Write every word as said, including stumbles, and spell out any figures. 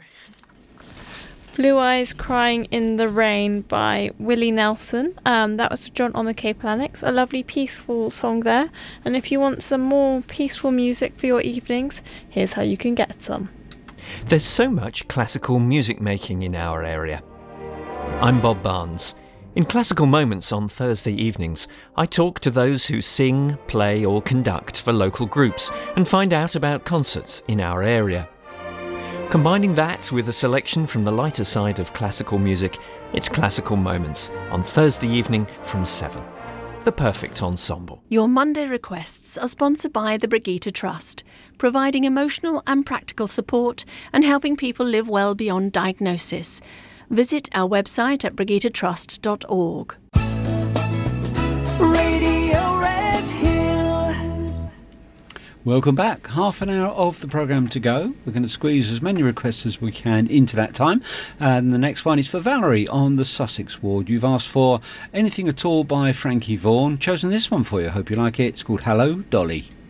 Blue Eyes Crying in the Rain by Willie Nelson. Um, that was John on the Cape Lanix. A lovely peaceful song there. And if you want some more peaceful music for your evenings, here's how you can get some. There's so much classical music making in our area. I'm Bob Barnes. In Classical Moments on Thursday evenings, I talk to those who sing, play or conduct for local groups and find out about concerts in our area. Combining that with a selection from the lighter side of classical music, it's Classical Moments on Thursday evening from seven. The perfect ensemble. Your Monday requests are sponsored by the Brigitte Trust, providing emotional and practical support and helping people live well beyond diagnosis. Visit our website at brigitte trust dot org. Radio Red Hill. Welcome back. Half an hour of the programme to go. We're going to squeeze as many requests as we can into that time. And the next one is for Valerie on the Sussex ward. You've asked for Anything at All by Frankie Vaughan. Chosen this one for you. Hope you like it. It's called Hello, Dolly.